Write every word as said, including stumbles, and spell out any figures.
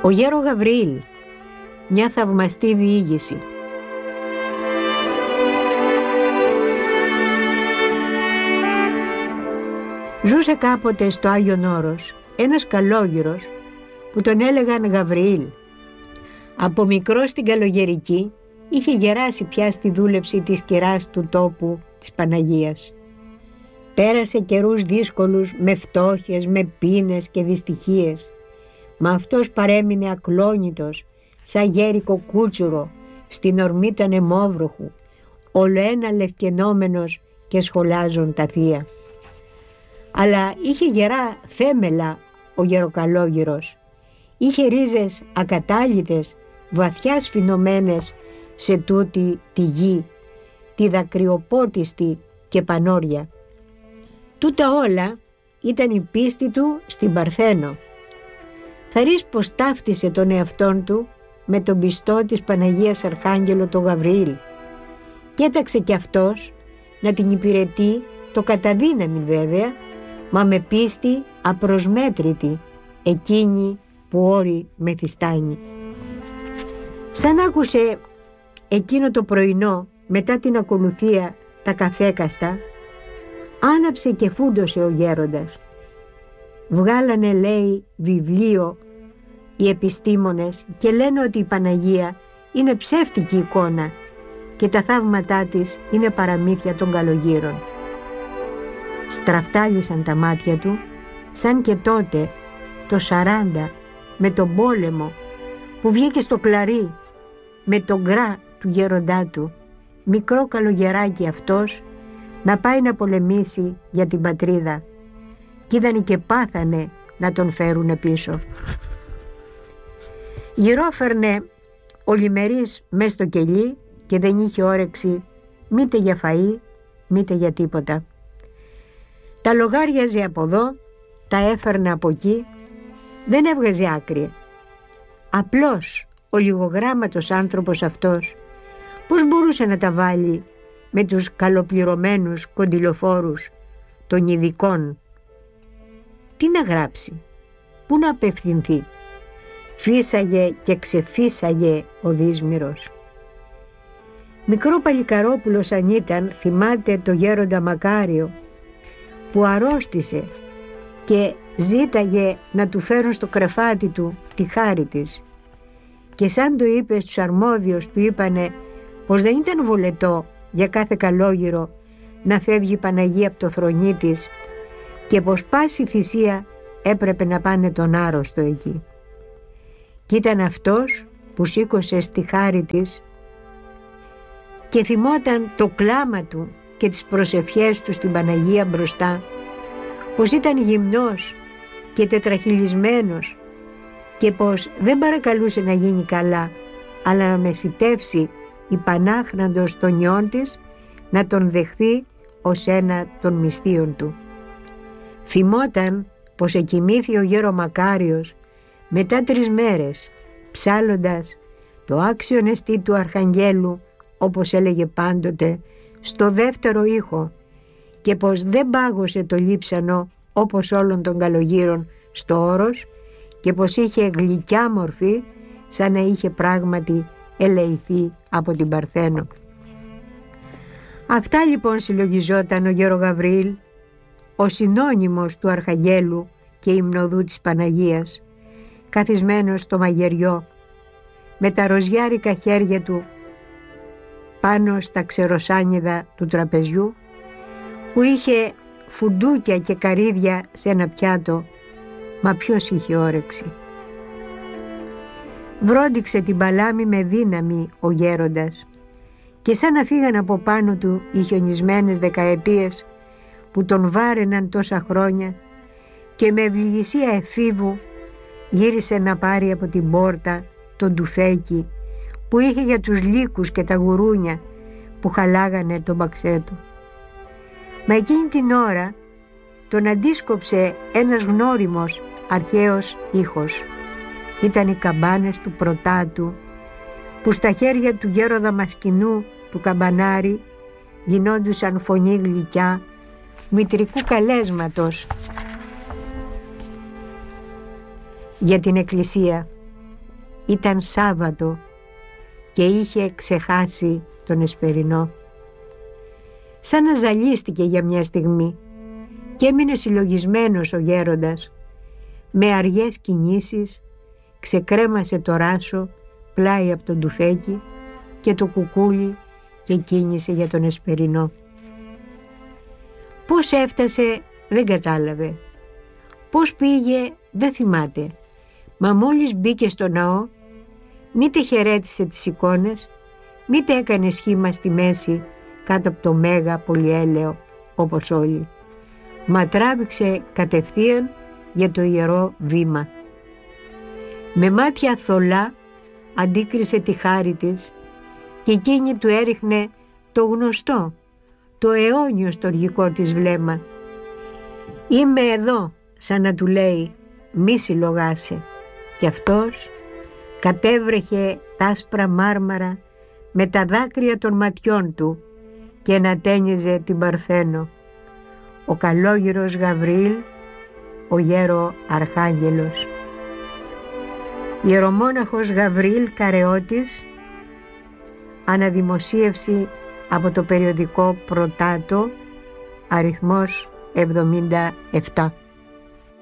Ο γέρο Γαβριήλ, μια θαυμαστή διήγηση. Ζούσε κάποτε στο Άγιον Όρος ένας καλόγυρος που τον έλεγαν Γαβριήλ. Από μικρό στην καλογερική είχε γεράσει πια στη δούλεψη της κυράς του τόπου της Παναγίας. Πέρασε καιρούς δύσκολους με φτώχειες, με πείνες και δυστυχίες, μα αυτός παρέμεινε ακλόνητος σαν γέρικο κούτσουρο στην ορμή των αιμόβροχου, ολοένα λευκαινόμενος και σχολάζον τα θεία. Αλλά είχε γερά θέμελα ο γεροκαλόγυρος, είχε ρίζες ακατάλυτες, βαθιά σφινωμένες σε τούτη τη γη, τη δακρυοπότιστη και πανόρια. Τούτα όλα ήταν η πίστη του στην Παρθένο. Θα ρεις πως ταύτισε τον εαυτόν του με τον πιστό της Παναγίας Αρχάγγελο το Γαβριήλ και έταξε κι αυτός να την υπηρετεί, το καταδύναμη βέβαια, μα με πίστη απροσμέτρητη, εκείνη που όρη μεθυστάνει. Σαν άκουσε εκείνο το πρωινό μετά την ακολουθία τα καθέκαστα, άναψε και φούντωσε ο γέροντας. Βγάλανε, λέει, βιβλίο οι επιστήμονες και λένε ότι η Παναγία είναι ψεύτικη εικόνα και τα θαύματά της είναι παραμύθια των καλογύρων. Στραφτάλισαν τα μάτια του, σαν και τότε το σαράντα με τον πόλεμο που βγήκε στο κλαρί με τον γκρά του γέροντά του, μικρό καλογεράκι αυτός, να πάει να πολεμήσει για την πατρίδα, κι είδανε και πάθανε να τον φέρουνε πίσω. Γυρόφερνε ο λιμερής μες στο κελί και δεν είχε όρεξη μήτε για φαΐ μήτε για τίποτα. Τα λογάριαζε από εδώ, τα έφερνε από εκεί, δεν έβγαζε άκρη. Απλώς ο λιγογράμματος άνθρωπος αυτός πώς μπορούσε να τα βάλει με τους καλοπληρωμένους κοντιλοφόρους των ειδικών? Τι να γράψει, πού να απευθυνθεί? Φύσαγε και ξεφύσαγε ο δύσμυρος. Μικρό παλικαρόπουλος αν ήταν, θυμάται το γέροντα Μακάριο που αρρώστησε και ζήταγε να του φέρουν στο κρεβάτι του τη χάρη της, και σαν το είπε στους αρμόδιους, του είπανε πως δεν ήταν βολετό για κάθε καλόγυρο να φεύγει η Παναγία από το θρονί της και πως πάση θυσία έπρεπε να πάνε τον άρρωστο εκεί. Κι ήταν αυτός που σήκωσε στη χάρη της και θυμόταν το κλάμα του και τις προσευχές του στην Παναγία μπροστά, πως ήταν γυμνός και τετραχυλισμένος και πως δεν παρακαλούσε να γίνει καλά, αλλά να μεσιτεύσει η Πανάχραντος των νιών της να τον δεχθεί ως ένα των μυστίων του. Θυμόταν πως εκοιμήθη ο γέρο Μακάριος μετά τρεις μέρες, ψάλλοντας το άξιον εστί του Αρχαγγέλου, όπως έλεγε πάντοτε, στο δεύτερο ήχο, και πως δεν πάγωσε το λείψανο όπως όλων των καλογύρων στο όρος και πως είχε γλυκιά μορφή, σαν να είχε πράγματι ελεηθεί από την Παρθένο. Αυτά λοιπόν συλλογιζόταν ο γέρο Γαβριήλ, ο συνώνυμος του Αρχαγγέλου και υμνοδού της Παναγίας, καθισμένος στο μαγειριό με τα ροζιάρικα χέρια του πάνω στα ξεροσάνιδα του τραπεζιού, που είχε φουντούκια και καρύδια σε ένα πιάτο, μα ποιος είχε όρεξη? Βρόντιξε την παλάμη με δύναμη ο γέροντας και σαν να φύγαν από πάνω του οι χιονισμένες δεκαετίες που τον βάραιναν τόσα χρόνια, και με ευληγησία εφήβου γύρισε να πάρει από την πόρτα τον τουφέκι που είχε για τους λύκους και τα γουρούνια που χαλάγανε τον παξέ του. Μα εκείνη την ώρα τον αντίσκοψε ένας γνώριμος αρχαίος ήχος. Ήταν οι καμπάνες του πρωτάτου που στα χέρια του γέρο Δαμασκηνού του καμπανάρι γινόντουσαν φωνή γλυκιά μητρικού καλέσματος για την εκκλησία. Ήταν Σάββατο και είχε ξεχάσει τον Εσπερινό. Σαν να ζαλίστηκε για μια στιγμή και έμεινε συλλογισμένος ο γέροντας. Με αργές κινήσεις ξεκρέμασε το ράσο πλάι από τον τουφέκι και το κουκούλι και κίνησε για τον Εσπερινό. Πώς έφτασε δεν κατάλαβε. Πώς πήγε δεν θυμάται. Μα μόλις μπήκε στο ναό, μήτε χαιρέτησε τις εικόνες, μήτε έκανε σχήμα στη μέση κάτω από το μέγα πολυέλαιο όπως όλοι. Μα τράβηξε κατευθείαν για το ιερό βήμα. Με μάτια θολά αντίκρισε τη χάρη της και εκείνη του έριχνε το γνωστό, το αιώνιο στοργικό της βλέμμα. «Είμαι εδώ», σαν να του λέει, «μη συλλογάσαι». Κι αυτός κατέβρεχε τ' άσπρα μάρμαρα με τα δάκρυα των ματιών του και ανατένιζε την Παρθένο. Ο καλόγυρος Γαβριήλ, ο γέρο Αρχάγγελος. Ιερομόναχος Γαβριήλ Καρεώτης, αναδημοσίευση από το περιοδικό Πρωτάτο, αριθμός εβδομήντα επτά.